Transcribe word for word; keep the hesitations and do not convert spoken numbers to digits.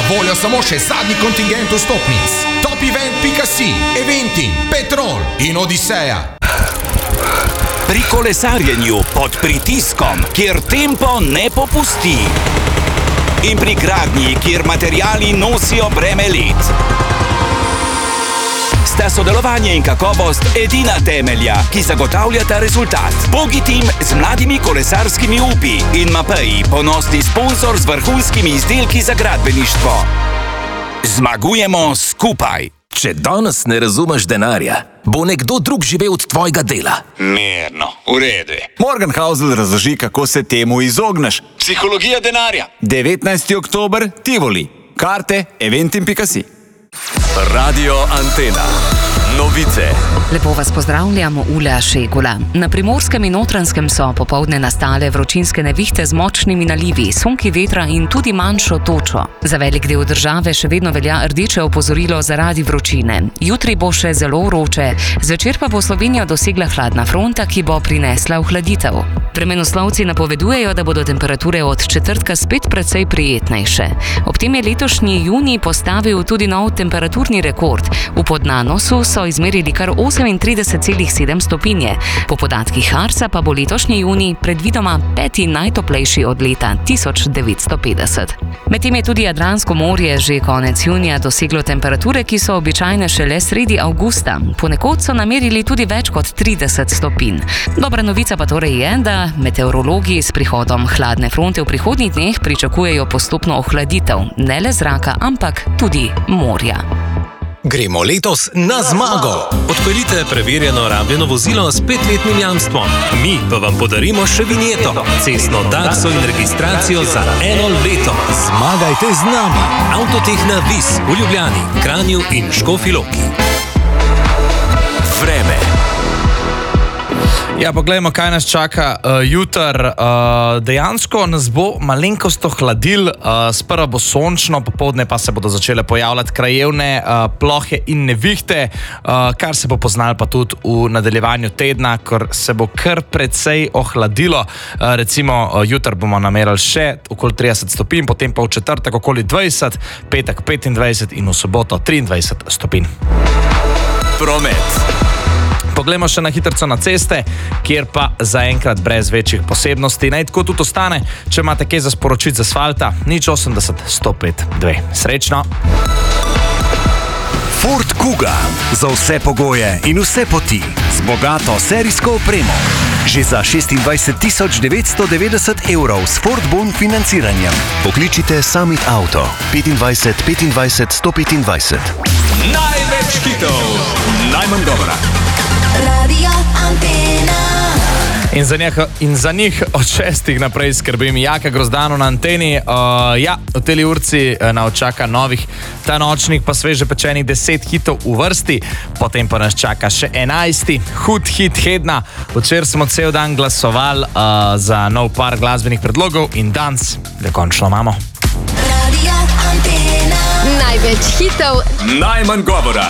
voljo samo še zadnji kontingent vstopnic. Topevent pika si, Eventim, Petrol in Odiseja. Pri kolesarjenju pod pritiskom, kjer tempo ne popusti. In pri gradnji, kjer materiali nosijo breme let. Sta sodelovanje in kakovost edina temelja, ki zagotavljata rezultat. Bogitim z mladimi kolesarskimi upi in Mapeji, ponosni sponsor z vrhunskimi izdelki za gradbeništvo. Zmagujemo skupaj. Če danes ne razumeš denarja, bo nekdo drug živel od tvojega dela. Mirno, v redu. Morgan Housel razloži, kako se temu izogneš. Psihologija denarja. devetnajsti oktober, Tivoli. Karte eventim pika si. Radio Antena. Novice. Lepo vas pozdravljam, Ula Šegula. Na Primorskem in Notranjskem so popoldne nastale vročinske nevihte z močnimi nalivi, sunki vetra in tudi manjšo točo. Za velik del države še vedno velja rdeče opozorilo zaradi vročine. Jutri bo še zelo vroče, zvečer pa bo Slovenijo dosegla hladna fronta, ki bo prinesla ohladitev. Vremenoslovci napovedujejo, da bodo temperature od četrtka spet precej prijetnejše. Ob tem je letošnji junij postavil tudi nov temperaturni rekord. V Podnanosu so izmerili kar osemintrideset celih sedem stopinje. Po podatkih Arsa pa bo letošnji junij predvidoma peti najtoplejši od leta tisoč devetsto petdeset. Medtem je tudi Jadransko morje že konec junija doseglo temperature, ki so običajne šele sredi avgusta. Ponekod so namerili tudi več kot trideset stopinj. Dobra novica pa torej je, da meteorologi s prihodom hladne fronte v prihodnjih dneh pričakujejo postopno ohladitev, ne le zraka, ampak tudi morja. Gremo letos na zmago! Odpeljite preverjeno rabljeno vozilo s petletnim jamstvom. Mi pa vam podarimo še vinjeto, cestno takso in registracijo za eno leto. Zmagajte z nami! Avtotehna Vis v Ljubljani, Kranju in Škofji Loki. Vreme. Ja, poglejmo, kaj nas čaka uh, jutr. Uh, dejansko nas bo malenkost ohladil, uh, sprva bo sončno, popoldne pa se bodo začele pojavljati krajevne uh, plohe in nevihte, uh, kar se bo poznalo pa tudi v nadaljevanju tedna, ker se bo kar precej ohladilo. Uh, recimo, uh, jutr bomo namerali še okoli trideset stopinj, potem pa v četrtek okoli dvajset, petek petindvajset in v soboto triindvajset stopinj. Promet. Poglejmo še na hitrco na ceste, kjer pa zaenkrat brez večjih posebnosti. Naj tako tudi ostane, če imate kaj za sporočiti z asfalta, nič osemdeset sto pet dve. Srečno! Ford Kuga. Za vse pogoje in vse poti. Z bogato serijsko opremo. Že za šestindvajset tisoč devetsto devetdeset evrov s Ford Bon financiranjem. Pokličite Summit Auto. petindvajset petindvajset sto petindvajset. Največ hitov, najmanj govora. Radio Antena. In za, njih, in za njih od šestih naprej skrbim Jaka Grozdano na anteni. Uh, ja, v teli urci nas čaka novih ta nočnih pa sveže pečenih deset hitov v vrsti, potem pa nas čaka še enajsti hud hit tedna. Včeraj smo cel dan glasovali uh, za nov par glasbenih predlogov in danes ga končno imamo. Radio Antena. Največ hitov, najmanj govora.